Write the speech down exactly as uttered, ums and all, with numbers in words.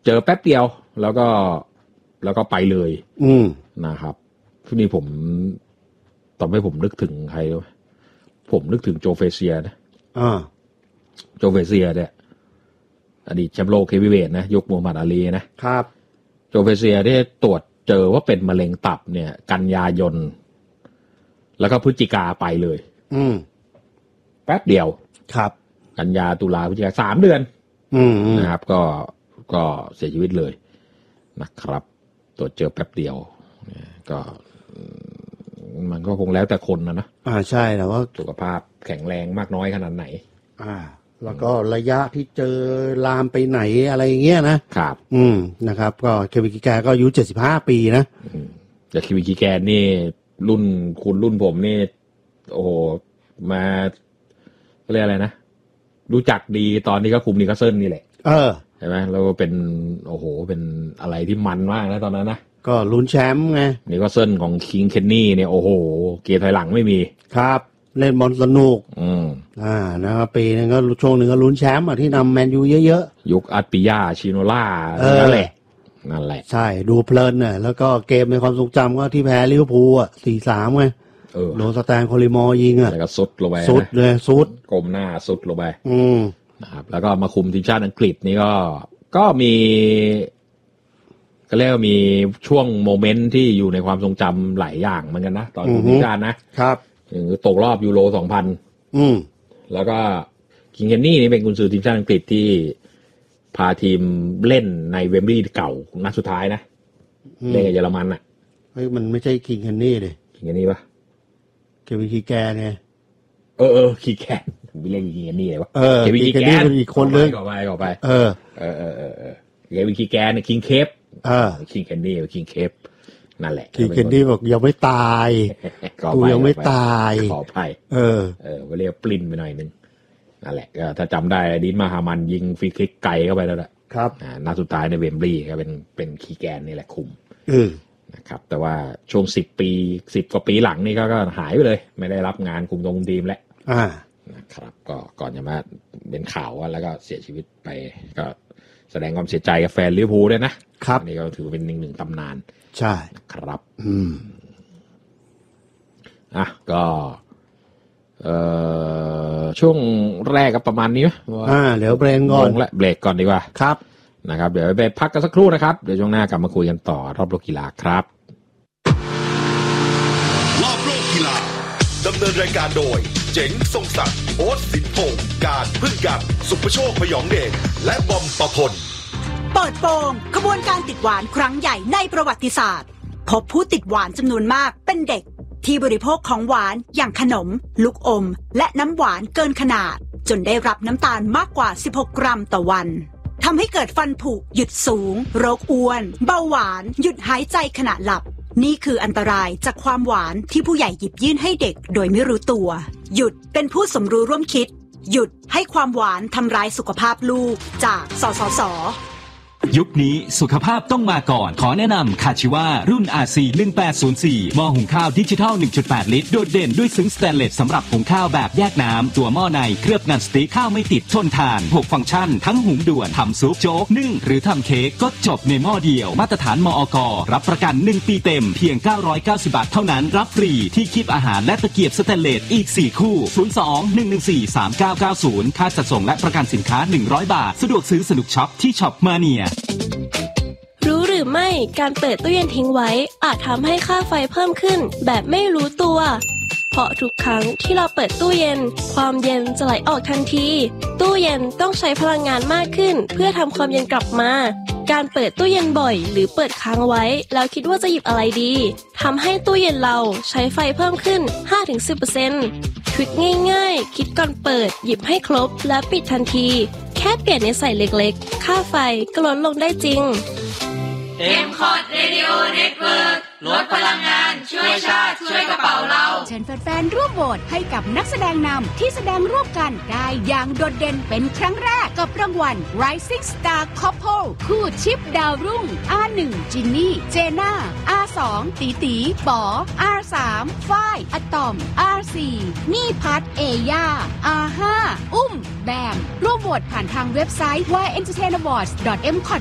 เจอแป๊บเดียวแล้วก็แล้วก็ไปเลยอืมนะครับทีนี้ผมตอนให้ผมนึกถึงใครผมนึกถึงโจเฟเซียนะอ่าโจเฟเซียเนี่ยอดีตแชมป์โลกเฮฟวีเวทนะยกมูฮัมหมัดอาลีนะครับโจเฟเซียที่ตรวจเจอว่าเป็นมะเร็งตับเนี่ยกันยายนแล้วก็พฤศจิกาไปเลยอืมแป๊บเดียวครับกันยาตุลาพฤศจิกาสามเดือนอืมนะครับก็ก็เสียชีวิตเลยนะครับตรวจเจอแป๊บเดียวก็มันก็คงแล้วแต่คนนะนะอ่าใช่แต่ว่าสุขภาพแข็งแรงมากน้อยขนาดไหนอ่าแล้วก็ระยะที่เจอลามไปไหนอะไรอย่างเงี้ยนะครับอืมนะครับก็เควินคีแกก็อายุเจ็ดสิบห้าปีนะแต่เควินคีแกนี่รุ่นคุณรุ่นผมนี่โอ้โหมาเรียกอะไรนะรู้จักดีตอนนี้ก็คุมนิคาสเซิลนี่แหละเออใช่ไหมแล้วเป็นโอ้โหเป็นอะไรที่มันมากนะตอนนั้นนะก็ลุ้นแชมป์ไงนิคาสเซิลของคิงเคนนี่เนี่ยโอ้โหเกียร์ถอยหลังไม่มีครับเล่นบอลสนุกอืมอ่านะครับปีนึงก็ช่วงหนึ่งก็ลุ้นแชมป์อ่ะที่นำแมนยูเยอะๆยุคอัตปิยาชิโนล่านั่นแหละนั่นแหละใช่ดูเพลินน่ะแล้วก็เกมในความทรงจำก็ที่แพ้ลิเวอร์พูลอ่ะ สี่สาม ไงเออโดนสแตนโคลิมอร์ยิงอ่ะแล้วก็สุดลงไปสุดเลยสุดกลมหน้าสุดลงไปอืมนะครับแล้วก็มาคุมทีมชาติอังกฤษนี่ก็ก็มีก็เรียกว่ามีช่วงโมเมนต์ที่อยู่ในความทรงจำหลายอย่างเหมือนกันนะตอนคุมทีมชาตินะครับอย่างตกรอบยูโรสองพันอืมแล้วก็คิงเคนนี่นี่เป็นกุนซือทีมชาติอังกฤษที่พาทีมเล่นในเวมบลีย์เก่านัดสุดท้ายนะเล่นกับเยอรมันอ่ะเฮ้ยมันไม่ใช่คิงเคนนี่ดิคิงเคนนี่ปะเควินคีแกไงเออเออคีแกนไม่เล่นคิงเคนนี่เลยวะเควินคีแกนเป็นอีกคนนึงก่อไปก่อไปเออเออเออเออเออเควินคีแกนคิงเคปเออคิงเคนนี่คิงเคปนั่นแหละคิงเคนนี่บอกยังไม่ตายกูยังไม่ตายขออภัยเออเออก็เรียกปลิ้นไปหน่อยนึงนั่นแหละก็ถ้าจำได้ดินมาฮามันยิงฟรีคิกไกลเข้าไปแล้วแหละครับอ่านัดสุดท้ายในเวมบลีย์ก็เป็นเป็นคีแกนนี่แหละคุมเออนะครับแต่ว่าช่วงสิบปีสิบกว่าปีหลังนี่ก็ก็หายไปเลยไม่ได้รับงานคุมตรงทีมแล้วอ่านะครับก็ก่อนจะมาเป็นข่าวแล้วก็เสียชีวิตไปก็แสดงความเสียใจกับแฟนลิเวอร์พูลด้วยนะครับนี่ก็ถือเป็นหนึ่งหนึ่งตำนานใช่ครับอืมอ่ะก็เอ่อช่วงแรกก็ประมาณนี้ไหมอ่าเดี๋ยวเบรกก่อนและเบรกก่อนดีกว่าครับนะครับเดี๋ยวไปพักกันสักครู่นะครับเดี๋ยวช่วงหน้ากลับมาคุยกันต่อรอบโลกกีฬาครับรอบโลกกีฬาดำเนินรายการโดยเจ๋งทรงศักดิ์โอ๊ตสินพงษ์การพึ่งกันสุภโชคพยองเดชและบอมประพลเปิดโปงขบวนการติดหวานครั้งใหญ่ในประวัติศาสตร์พบผู้ติดหวานจำนวนมากเป็นเด็กที่บริโภคของหวานอย่างขนมลูกอมและน้ำหวานเกินขนาดจนได้รับน้ำตาลมากกว่าสิบหกกรัมต่อวันทำให้เกิดฟันผุหยุดสูงโรคอ้วนเบาหวานหยุดหายใจขณะหลับนี่คืออันตรายจากความหวานที่ผู้ใหญ่หยิบยื่นให้เด็กโดยไม่รู้ตัวหยุดเป็นผู้สมรู้ร่วมคิดหยุดให้ความหวานทำร้ายสุขภาพลูกจากสสส. ยุคนี้สุขภาพต้องมาก่อนขอแนะนำคาชิวารุ่น อาร์ ซี หนึ่งแปดศูนย์สี่ หม้อหุงข้าวดิจิทัล หนึ่งจุดแปด ลิตรโดดเด่นด้วยซึ้งสแตนเลสสำหรับหุงข้าวแบบแยกน้ำตัวหม้อในเคลือบหนังสติ๊กข้าวไม่ติดทนทานหกฟังก์ชันทั้งหุงด่วนทำซุปโจ๊กนึ่งหรือทำเค้กก็จบในหม้อเดียวมาตรฐานมอก.รับประกันหนึ่งปีเต็มเพียงเก้าร้อยเก้าสิบบาทเท่านั้นรับฟรีที่คีบอาหารและตะเกียบสแตนเลสอีกสี่คู่ศูนย์ สอง หนึ่ง หนึ่ง สี่ สาม เก้า เก้า ศูนย์ค่าจัดส่งและประกันสินค้าหนึ่งร้อยบาทสะดวกซื้อสนุกช็อปที่ช็อปมาเนียรู้หรือไม่การเปิดตู้เย็นทิ้งไว้อาจทำให้ค่าไฟเพิ่มขึ้นแบบไม่รู้ตัวเพราะทุกครั้งที่เราเปิดตู้เย็นความเย็นจะไหลออกทันทีตู้เย็นต้องใช้พลังงานมากขึ้นเพื่อทำความเย็นกลับมาการเปิดตู้เย็นบ่อยหรือเปิดค้างไว้แล้วคิดว่าจะหยิบอะไรดีทำให้ตู้เย็นเราใช้ไฟเพิ่มขึ้น ห้าถึงสิบเปอร์เซ็นต์ ทริคง่ายๆคิดก่อนเปิดหยิบให้ครบและปิดทันทีแค่เปลี่ยนนิสัยเล็กๆค่าไฟก็ลดลงได้จริงเอ็ม คอร์ด Radio Network ลดพลังงานช่วยชาติช่วยกระเป๋าเราเชิญแฟนๆร่วมโหวตให้กับนักแสดงนำที่แสดงร่วมกันได้อย่างโดดเด่นเป็นครั้งแรกกับรางวัล Rising Star Couple คู่ชิปดาวรุ่ง อาร์ หนึ่ง จินนี่ เจน่า อาร์ สอง ตีตีป๋อ อาร์ สาม ฝ้าย อะตอม อาร์ สี่ นี่พัท เอย่า อาร์ ห้า อุ้ม แบมร่วมโหวตผ่านทางเว็บไซต์ วาย เอ็นเตอร์เทน อวอร์ดส์ ดอท เอ็ม คอร์ด